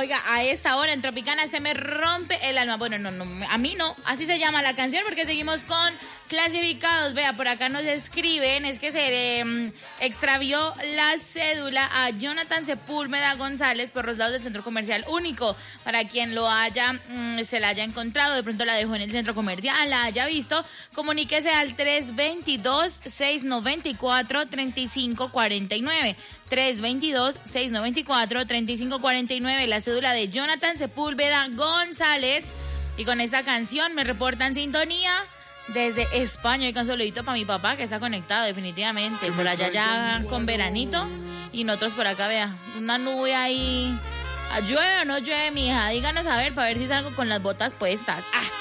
Oiga, a esta hora en Tropicana se me rompe el alma. Bueno, no, a mí no. Así se llama la canción porque seguimos con clasificados. Vea, por acá nos escriben, es que se extravió la cédula a Jonathan Sepúlveda González por los lados del Centro Comercial Único. Para quien lo haya, se la haya encontrado, de pronto la dejó en el centro comercial, la haya visto, comuníquese al 322-694-3549. 322-694-3549, la cédula de Jonathan Sepúlveda González. Y con esta canción me reportan sintonía desde España. Y con saludito para mi papá que está conectado definitivamente. Por allá ya con veranito. Y nosotros por acá, vea, una nube ahí. ¿Llueve o no llueve, mija? Díganos a ver para ver si salgo con las botas puestas.